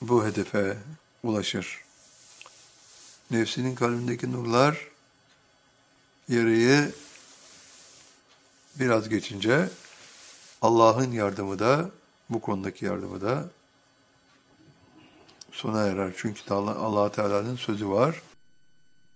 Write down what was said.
bu hedefe ulaşır. Nefsinin kalbindeki nurlar yarıyı biraz geçince Allah'ın yardımı da, bu konudaki yardımı da sona erer. Çünkü Allah Teala'nın sözü var.